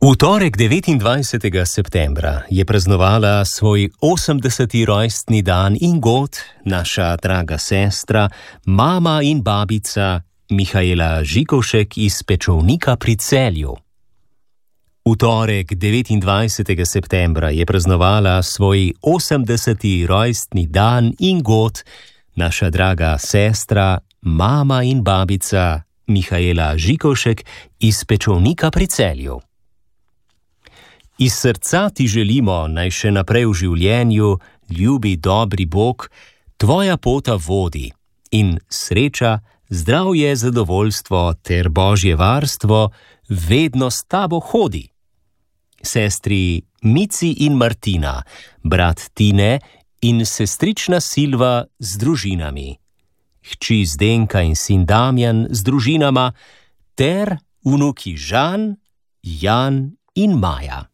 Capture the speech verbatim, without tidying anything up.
V torek devetindvajsetega septembra je praznovala svoj osemdeseti rojstni dan in god naša draga sestra, mama in babica Mihaela Žikovšek iz Pečovnika pri Celju. V torek devetindvajsetega septembra je praznovala svoj osemdeseti rojstni dan in god naša draga sestra, mama in babica Mihaela Žikovšek iz Pečovnika pri Celju. Iz srca ti želimo, naj še naprej v življenju, ljubi dobri Bog, tvoja pota vodi in sreča, zdravje, zadovoljstvo ter božje varstvo vedno s tabo hodi. Sestri Mici in Martina, brat Tine in sestrična Silva z družinami, hči Zdenka in sin Damjan z družinama ter vnuki Žan, Jan in Maja.